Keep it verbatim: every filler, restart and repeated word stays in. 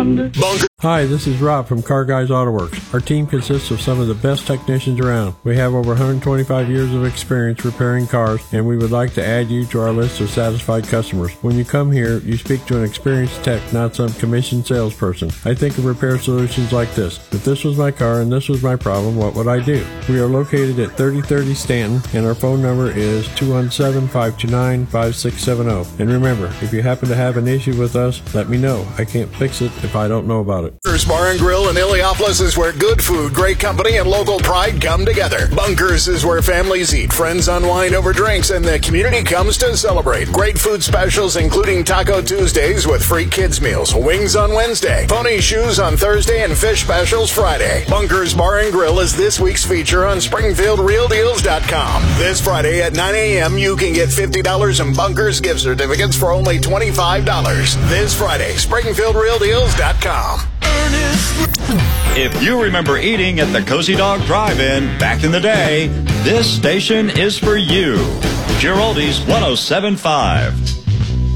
around. Bunker. Hi, this is Rob from Car Guys Auto Works. Our team consists of some of the best technicians around. We have over one hundred twenty-five years of experience repairing cars, and we would like to add you to our list of satisfied customers. When you come here, you speak to an experienced tech, not some commissioned salesperson. I think of repair solutions like this. If this was my car and this was my problem, what would I do? We are located at thirty thirty Stanton, and our phone number is two one seven, five two nine, five six seven zero. And remember, if you happen to have an issue with us, let me know. I can't fix it if I don't know about it. Bunkers Bar and Grill in Illiopolis is where good food, great company, and local pride come together. Bunkers is where families eat, friends unwind over drinks, and the community comes to celebrate. Great food specials including Taco Tuesdays with free kids meals, wings on Wednesday, pony shoes on Thursday, and fish specials Friday. Bunkers Bar and Grill is this week's feature on Springfield Real Deals dot com. This Friday at nine a.m. you can get fifty dollars in Bunkers gift certificates for only twenty-five dollars. This Friday, Springfield Real Deals dot com. If you remember eating at the Cozy Dog Drive-In back in the day, this station is for you. Pure Oldies one oh seven point five.